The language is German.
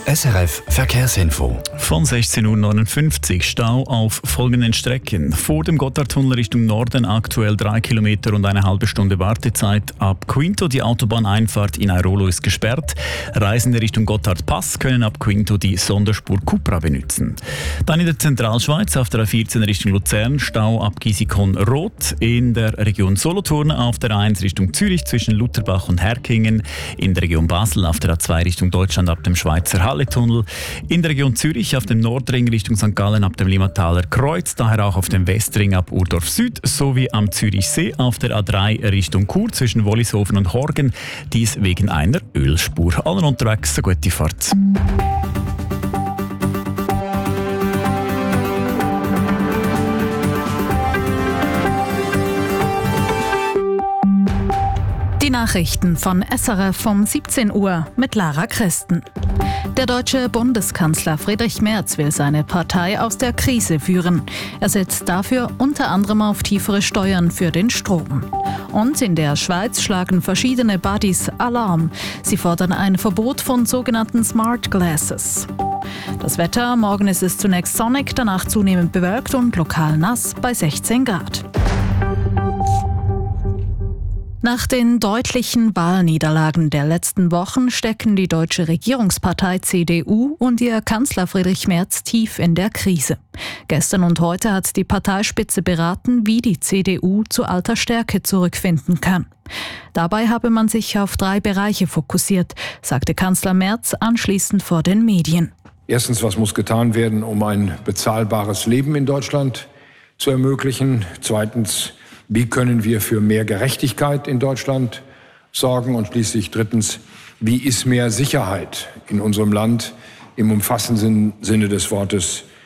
SRF Verkehrsinfo. Von 16:59 Uhr Stau auf folgenden Strecken. Vor dem Gotthardtunnel Richtung Norden aktuell 3 Kilometer und eine halbe Stunde Wartezeit ab Quinto. Die Autobahneinfahrt in Airolo ist gesperrt. Reisende Richtung Gotthardpass können ab Quinto die Sonderspur Cupra benutzen. Dann in der Zentralschweiz auf der A14 Richtung Luzern Stau ab Gisikon-Rot. In der Region Solothurn auf der A1 Richtung Zürich zwischen Lutherbach und Herkingen. In der Region Basel auf der A2 Richtung Deutschland ab dem Schweizer Halletunnel. In der Region Zürich auf dem Nordring Richtung St. Gallen ab dem Limmataler Kreuz, daher auch auf dem Westring ab Urdorf Süd sowie am Zürichsee auf der A3 Richtung Chur zwischen Wollishofen und Horgen, dies wegen einer Ölspur. Allen unterwegs eine gute Fahrt. Die Nachrichten von SRF um 17 Uhr mit Lara Christen. Der deutsche Bundeskanzler Friedrich Merz will seine Partei aus der Krise führen. Er setzt dafür unter anderem auf tiefere Steuern für den Strom. Und in der Schweiz schlagen verschiedene Buddies Alarm. Sie fordern ein Verbot von sogenannten Smart Glasses. Das Wetter: morgen ist es zunächst sonnig, danach zunehmend bewölkt und lokal nass bei 16 Grad. Nach den deutlichen Wahlniederlagen der letzten Wochen stecken die deutsche Regierungspartei CDU und ihr Kanzler Friedrich Merz tief in der Krise. Gestern und heute hat die Parteispitze beraten, wie die CDU zu alter Stärke zurückfinden kann. Dabei habe man sich auf 3 Bereiche fokussiert, sagte Kanzler Merz anschließend vor den Medien. Erstens, was muss getan werden, um ein bezahlbares Leben in Deutschland zu ermöglichen? Zweitens, wie können wir für mehr Gerechtigkeit in Deutschland sorgen? Und schließlich drittens, wie ist mehr Sicherheit in unserem Land im umfassenden Sinne des Wortes